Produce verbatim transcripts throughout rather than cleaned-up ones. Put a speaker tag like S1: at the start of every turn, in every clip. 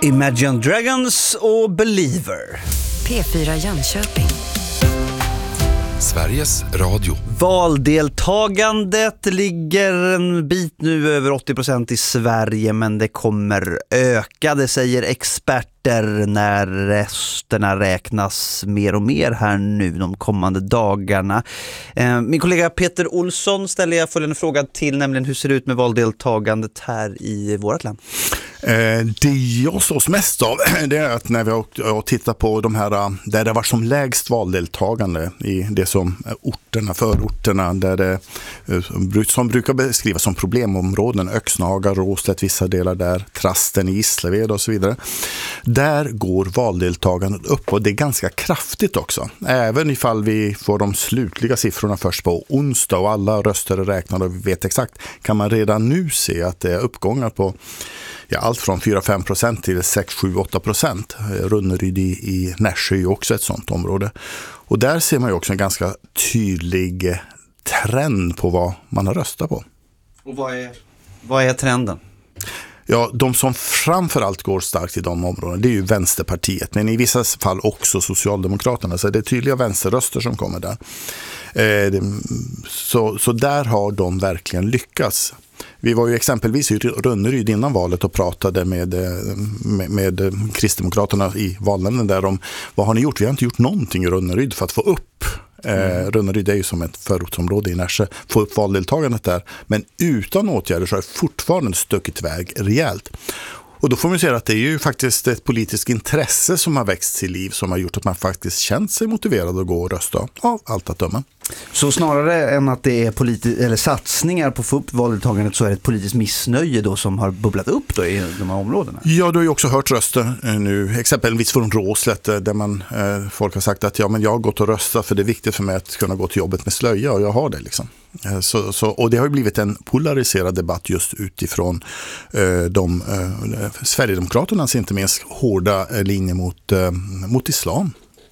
S1: Imagine Dragons och Believer.
S2: P fyra Jönköping.
S3: Sveriges Radio.
S1: Valdeltagandet ligger en bit nu över åttio procent i Sverige, men det kommer öka, det säger experter, när rösterna räknas mer och mer här nu de kommande dagarna. Min kollega Peter Olsson ställer jag följande fråga till, nämligen hur ser det ut med valdeltagandet här i vårt land?
S4: Det jag såg mest av, det är att när vi har tittat på de här där det var som lägst valdeltagande i det som orterna, förorterna, där det som brukar beskrivas som problemområden, Öxnaga, Råslätt, vissa delar där, Trasten i Gislaved och så vidare. Där går valdeltagandet upp, och det är ganska kraftigt också. Även ifall vi får de slutliga siffrorna först på onsdag och alla röster är räknade och vi vet exakt, kan man redan nu se att det är uppgångar på ja, allt från fyra till fem procent till sex, sju, åtta procent. Runneryd i, i Nässjö är också ett sånt område. Och där ser man ju också en ganska tydlig trend på vad man har röstat på.
S1: Och vad är, vad är trenden?
S4: Ja, de som framförallt går starkt i de områdena, det är ju Vänsterpartiet, men i vissa fall också Socialdemokraterna, så det är tydliga vänsterröster som kommer där. Eh, så, så där har de verkligen lyckats. Vi var ju exempelvis i Runneryd innan valet och pratade med, med, med Kristdemokraterna i valnämnden där om vad har ni gjort? Vi har inte gjort någonting i Runneryd för att få upp Eh, Runneryd är ju som ett förortsområde i Nässjö, få upp valdeltagandet där, men utan åtgärder så är det fortfarande stuckit iväg rejält. Och då får man säga att det är ju faktiskt ett politiskt intresse som har växt till liv, som har gjort att man faktiskt känt sig motiverad att gå och rösta av allt att döma.
S1: Så snarare än att det är politi- eller satsningar på att få upp valdeltagandet, så är det ett politiskt missnöje då som har bubblat upp då i de här områdena? Ja,
S4: du har ju också hört röster nu, exempelvis från Råslätt, där man, eh, folk har sagt att ja, men jag har gått och röstat för det är viktigt för mig att kunna gå till jobbet med slöja, och jag har det liksom. Så, så, och det har ju blivit en polariserad debatt just utifrån eh, de eh, Sverigedemokraternas inte minst hårda eh, linje mot, eh, mot islam.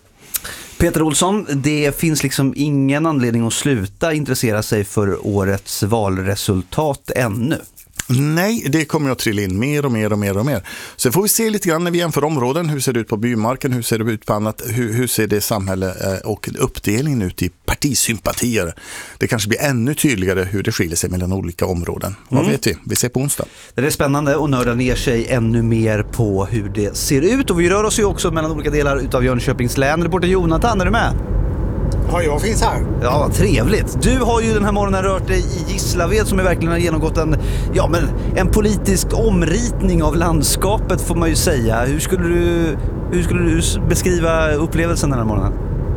S1: Peter Olsson, det finns liksom ingen anledning att sluta intressera sig för årets valresultat ännu.
S4: Nej, det kommer att trilla in mer och mer och mer och mer. Så får vi se lite grann när vi jämför områden. Hur ser det ut på bymarken? Hur ser det ut på annat? Hur, hur ser det samhälle och uppdelningen ut i partisympatier? Det kanske blir ännu tydligare hur det skiljer sig mellan olika områden. Vad mm. vet vi? Vi ser på onsdag.
S1: Det är spännande att nörda ner sig ännu mer på hur det ser ut. Och vi rör oss ju också mellan olika delar utav Jönköpings län. Reporter Jonathan, är du med?
S5: Ja, jag finns här.
S1: Ja, vad trevligt. Du har ju den här morgonen rört dig i Gislaved som är verkligen har genomgått en, ja, men en politisk omritning av landskapet får man ju säga. Hur skulle du, hur skulle du beskriva upplevelsen den här morgonen?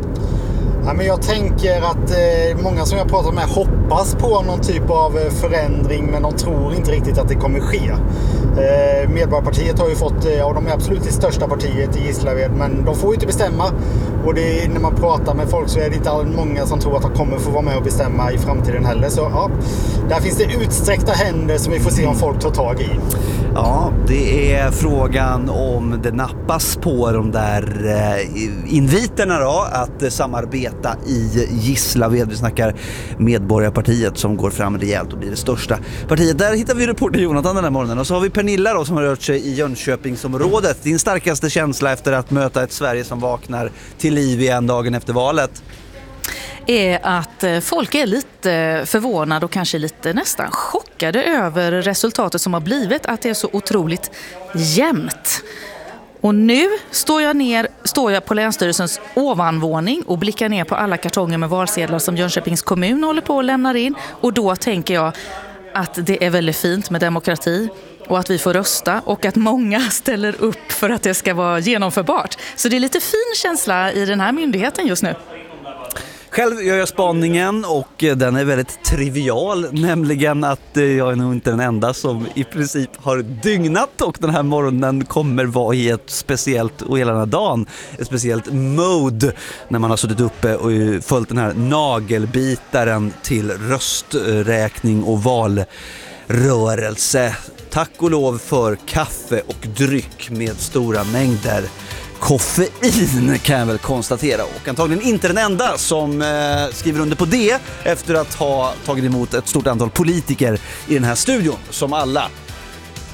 S5: Ja, men jag tänker att eh, många som jag pratar med hoppas på någon typ av förändring, men de tror inte riktigt att det kommer ske. Eh, Medborgarpartiet har ju fått, ja, de är absolut det största partiet i Gislaved, men de får ju inte bestämma. Och det är, när man pratar med folk så är det inte all, många som tror att de kommer få vara med och bestämma i framtiden heller. Så ja, där finns det utsträckta händer som vi får se om folk tar tag i.
S1: Ja, det är frågan om det nappas på de där eh, inviterna då, att samarbeta i Gislaved. Vi snackar Medborgarpartiet som går fram rejält och blir det största partiet. Där hittar vi reporter Jonathan den här morgonen. Och så har vi Pernilla då, som har rört sig i Jönköpingsområdet. Din starkaste känsla efter att möta ett Sverige som vaknar till liv igen dagen efter valet?
S6: Är att folk är lite förvånade och kanske lite nästan chockade över resultatet som har blivit, att det är så otroligt jämnt. Och nu står jag, ner, står jag på Länsstyrelsens ovanvåning och blickar ner på alla kartonger med valsedlar som Jönköpings kommun håller på att lämna in. Och då tänker jag att det är väldigt fint med demokrati och att vi får rösta och att många ställer upp för att det ska vara genomförbart. Så det är lite fin känsla i den här myndigheten just nu.
S1: Själv gör jag spaningen och den är väldigt trivial, nämligen att jag är nog inte den enda som i princip har dygnat, och den här morgonen kommer vara i ett speciellt, och hela den här dagen, ett speciellt mode när man har suttit uppe och följt den här nagelbitaren till rösträkning och valrörelse. Tack och lov för kaffe och dryck med stora mängder koffein, kan jag väl konstatera, och antagligen inte den enda som eh, skriver under på det efter att ha tagit emot ett stort antal politiker i den här studion som alla